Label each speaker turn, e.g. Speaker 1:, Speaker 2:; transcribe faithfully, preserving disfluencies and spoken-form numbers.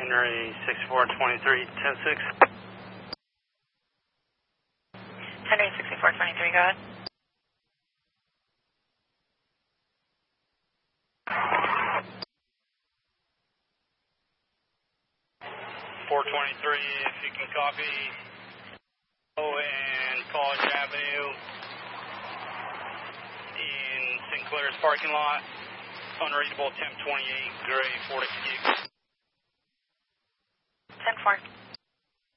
Speaker 1: Henry sixty-four twenty-three, ten six.
Speaker 2: Henry sixty-four twenty-three, go ahead.
Speaker 1: four twenty-three, if you can copy. Oh, and College Avenue in Sinclair's parking lot. Unreadable, temp twenty-eight, gray Ford Escape.
Speaker 2: ten four.